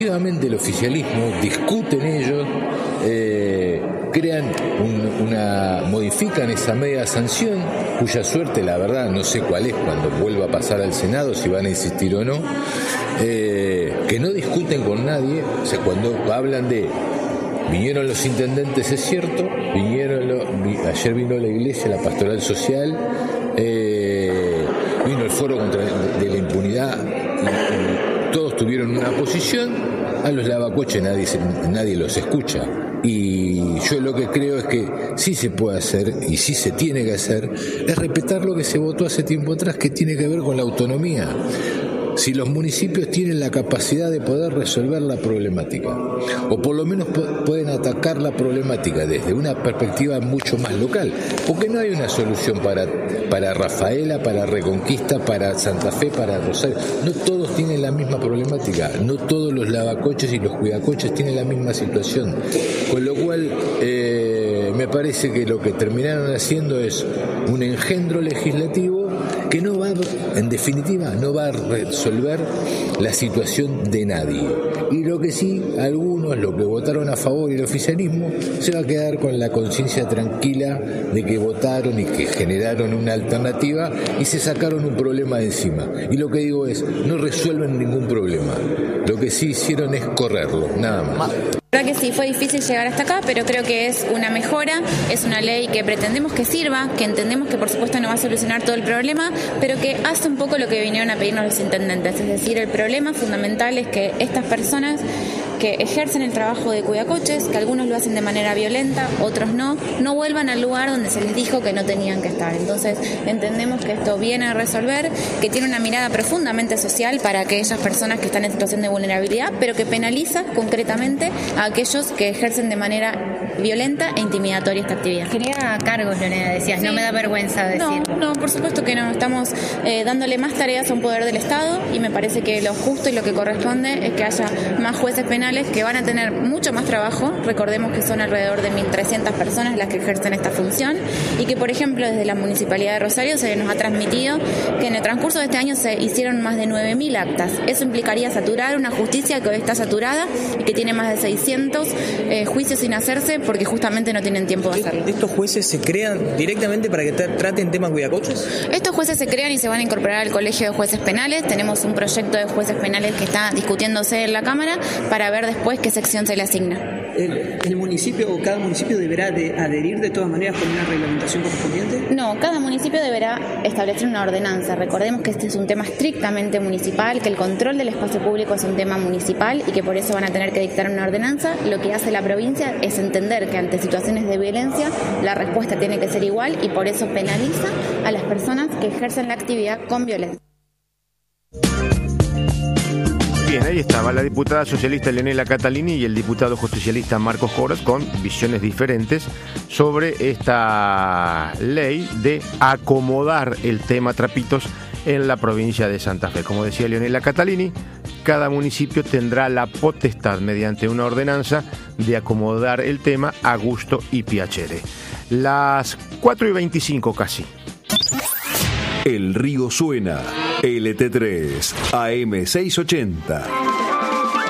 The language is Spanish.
El oficialismo, discuten ellos, crean modifican esa media sanción, cuya suerte, la verdad, no sé cuál es cuando vuelva a pasar al Senado, si van a insistir o no, que no discuten con nadie. O sea, cuando hablan vinieron los intendentes, es cierto, ayer vino la iglesia, la pastoral social, vino el foro de la impunidad, y todos tuvieron una posición. A los lavacoches nadie los escucha. Y yo lo que creo es que sí se puede hacer, y sí se tiene que hacer, es respetar lo que se votó hace tiempo atrás, que tiene que ver con la autonomía. Si los municipios tienen la capacidad de poder resolver la problemática, o por lo menos pueden atacar la problemática desde una perspectiva mucho más local, porque no hay una solución para Rafaela, para Reconquista, para Santa Fe, para Rosario. No todos tienen la misma problemática, no todos los lavacoches y los cuidacoches tienen la misma situación, con lo cual me parece que lo que terminaron haciendo es un engendro legislativo que no va, en definitiva, no va a resolver la situación de nadie. Y lo que sí, algunos, los que votaron a favor y el oficialismo, se va a quedar con la conciencia tranquila de que votaron y que generaron una alternativa y se sacaron un problema de encima. Y lo que digo es, no resuelven ningún problema. Lo que sí hicieron es correrlo, nada más. La verdad que sí, fue difícil llegar hasta acá, pero creo que es una mejora, es una ley que pretendemos que sirva, que entendemos que por supuesto no va a solucionar todo el problema, pero que hace un poco lo que vinieron a pedirnos los intendentes. Es decir, el problema fundamental es que estas personas que ejercen el trabajo de cuidacoches, que algunos lo hacen de manera violenta, otros no vuelvan al lugar donde se les dijo que no tenían que estar. Entonces entendemos que esto viene a resolver, que tiene una mirada profundamente social para aquellas personas que están en situación de vulnerabilidad, pero que penaliza concretamente a aquellos que ejercen de manera violenta e intimidatoria esta actividad. Genera cargos, Leonela, decías, sí. No me da vergüenza decirlo. No, por supuesto que no. Estamos dándole más tareas a un poder del Estado y me parece que lo justo y lo que corresponde es que haya más jueces penales que van a tener mucho más trabajo. Recordemos que son alrededor de 1.300 personas las que ejercen esta función y que, por ejemplo, desde la Municipalidad de Rosario se nos ha transmitido que en el transcurso de este año se hicieron más de 9.000 actas. Eso implicaría saturar una justicia que hoy está saturada y que tiene más de 600 juicios sin hacerse porque justamente no tienen tiempo de hacerlo. ¿Estos jueces se crean directamente para que traten temas cuidacoches? Estos jueces se crean y se van a incorporar al Colegio de Jueces Penales. Tenemos un proyecto de jueces penales que está discutiéndose en la Cámara para ver después qué sección se le asigna. ¿El municipio o cada municipio deberá adherir de todas maneras con una reglamentación correspondiente? No, cada municipio deberá establecer una ordenanza. Recordemos que este es un tema estrictamente municipal, que el control del espacio público es un tema municipal y que por eso van a tener que dictar una ordenanza. Lo que hace la provincia es entender que ante situaciones de violencia la respuesta tiene que ser igual y por eso penaliza a las personas que ejercen la actividad con violencia. Bien, ahí estaba la diputada socialista Leonela Catalini y el diputado justicialista Marcos Coras con visiones diferentes sobre esta ley de acomodar el tema trapitos en la provincia de Santa Fe. Como decía Leonela Catalini, cada municipio tendrá la potestad mediante una ordenanza de acomodar el tema a gusto y piacere. Las 4:25 casi. El río suena, LT3, AM 680.